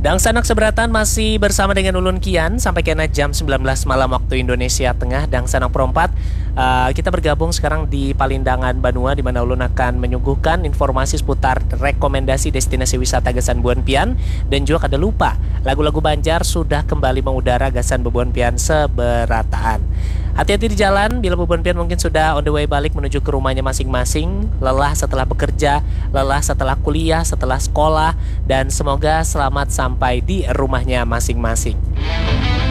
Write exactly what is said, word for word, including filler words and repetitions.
Dan Sanak Seberatan masih bersama dengan Ulun Kian sampai kena jam sembilan belas malam waktu Indonesia Tengah. Dan Sanak Perempat, uh, kita bergabung sekarang di Palindangan Banua, di mana Ulun akan menyuguhkan informasi seputar rekomendasi destinasi wisata Gasan Buon Pian. Dan juga kada lupa, lagu-lagu Banjar sudah kembali mengudara Gasan Buon Pian seberataan. Hati-hati di jalan bila Buon Pian mungkin sudah on the way balik menuju ke rumahnya masing-masing. Lelah setelah bekerja, lelah setelah kuliah, setelah sekolah. Dan semoga selamat sampai di rumahnya masing-masing.